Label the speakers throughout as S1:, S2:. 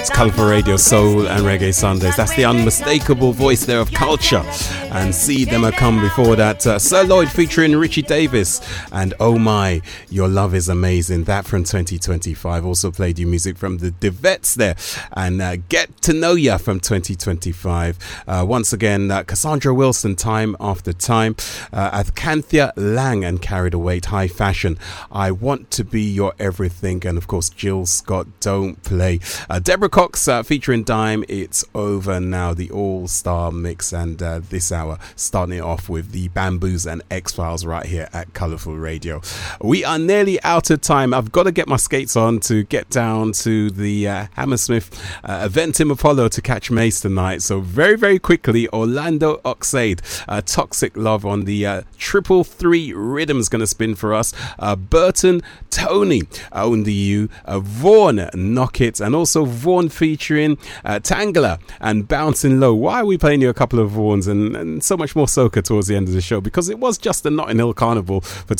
S1: It's Colourful Radio, Soul and Reggae Sundays. That's the unmistakable voice there of culture. And See Them A Come before that. Sir Lloyd featuring Richie Davis. And Oh My, Your Love Is Amazing. That from 2025. Also played you music from the Devettes there. And Get To Know Ya from 2025. Once again, Cassandra Wilson, Time After Time. Athkanthia Lang and Carried Away, High Fashion. I Want To Be Your Everything. And of course, Jill Scott, Don't Play. Deborah Cox featuring Dime, It's Over Now, the all-star mix. And this hour, starting it off with the Bamboos and X-Files right here at Colourful Radio. We are nearly out of time. I've got to get my skates on to get down to the Hammersmith event in Apollo to catch Mace tonight. So very, very quickly, Orlando Oxade, Toxic Love on the 333 rhythm's going to spin for us. Burton Tony, Own the U, Vaughan, Knock It, and also Vaughan featuring Tangler and Bouncing Low. Why are we playing you a couple of Vaughans and so much more soca towards the end of the show? Because it was just the Notting Hill Carnival for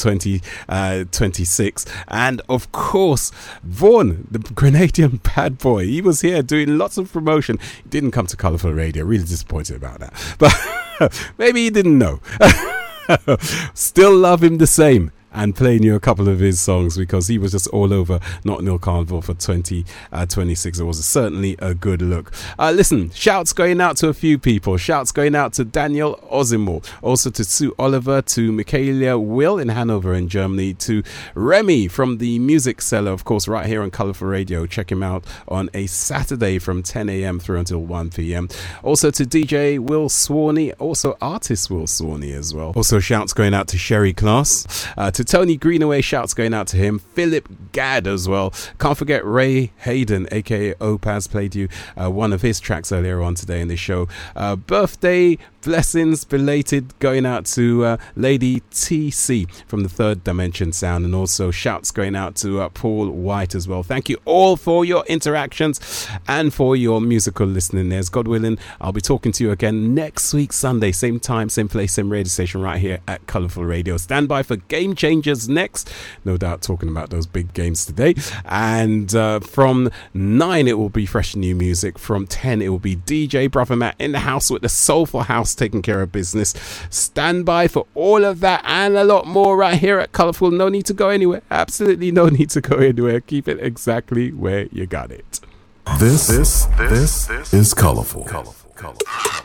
S1: 2026. And of course, Vaughan, the Grenadian bad boy, he was here doing lots of promotion. He didn't come to Colourful Radio. Really disappointed about that. But maybe he didn't know. Still love him the same. And playing you a couple of his songs because he was just all over Notting Hill Carnival for 2026. It was certainly a good look. Listen, shouts going out to a few people. Shouts going out to Daniel Ozimor, also to Sue Oliver, to Michaela Will in Hanover in Germany, to Remy from the Music Cellar, of course, right here on Colourful Radio. Check him out on a Saturday from 10 a.m. through until 1 p.m. Also to DJ Will Swaney, also artist Will Swaney as well. Also shouts going out to Sherry Class, to Tony Greenaway, shouts going out to him. Philip Gadd as well. Can't forget Ray Hayden, aka Opaz, played you one of his tracks earlier on today in the show. Birthday blessings belated going out to Lady TC from the Third Dimension Sound, and also shouts going out to Paul White as well. Thank you all for your interactions and for your musical listening. There's God willing, I'll be talking to you again next week Sunday, same time, same place, same radio station right here at Colourful Radio. Stand by for Game Changers next, no doubt talking about those big games today. And from 9 it will be fresh new music. From 10 it will be DJ Brother Matt in the house with the Soulful House taking care of business. Stand by for all of that and a lot more right here at Colourful. No need to go anywhere. Absolutely no need to go anywhere. Keep it exactly where you got it.
S2: This is Colourful.